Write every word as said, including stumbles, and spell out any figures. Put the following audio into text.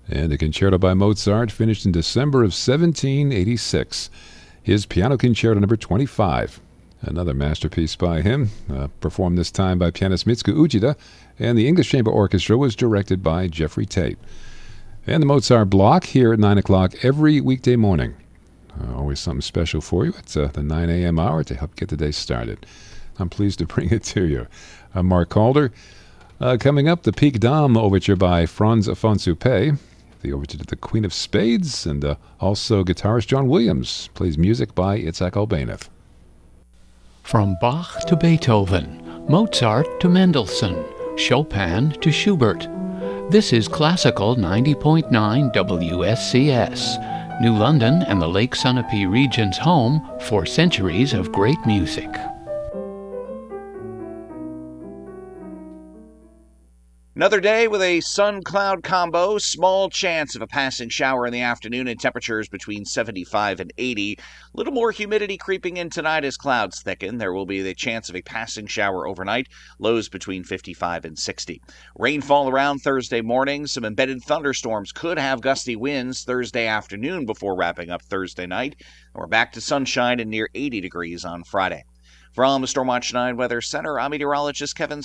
And the Concerto by Mozart finished in December of seventeen eighty-six. His Piano Concerto number twenty-five. Another masterpiece by him, uh, performed this time by pianist Mitsuko Uchida, and the English Chamber Orchestra was directed by Jeffrey Tate. And the Mozart block here at nine o'clock every weekday morning. Uh, always something special for you. It's uh, the nine a.m. hour to help get the day started. I'm pleased to bring it to you. I'm Mark Calder. Uh, coming up, the Pique Dame Overture by Franz von Suppé, the overture to the Queen of Spades, and uh, also guitarist John Williams plays music by Itzhak Albanoff. From Bach to Beethoven, Mozart to Mendelssohn, Chopin to Schubert. This is Classical ninety point nine W S C S, New London and the Lake Sunapee region's home for centuries of great music. Another day with a sun-cloud combo, small chance of a passing shower in the afternoon and temperatures between seventy-five and eighty. A little more humidity creeping in tonight as clouds thicken. There will be the chance of a passing shower overnight, lows between fifty-five and sixty. Rainfall around Thursday morning. Some embedded thunderstorms could have gusty winds Thursday afternoon before wrapping up Thursday night. And we're back to sunshine and near eighty degrees on Friday. From the Stormwatch nine Weather Center, I'm meteorologist Kevin